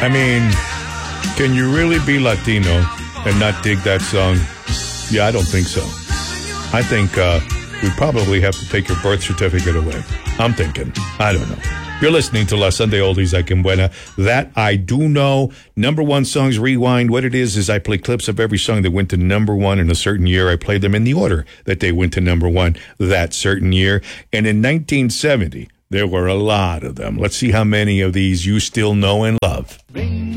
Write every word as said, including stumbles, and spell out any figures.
I mean, can you really be Latino and not dig that song? Yeah, I don't think so. I think uh, we probably have to take your birth certificate away. I'm thinking. I don't know. You're listening to La Sunday Oldies Like en Buena. That I do know. Number one songs rewind. What it is is I play clips of every song that went to number one in a certain year. I play them in the order that they went to number one that certain year. And in nineteen seventy, there were a lot of them. Let's see how many of these you still know and love.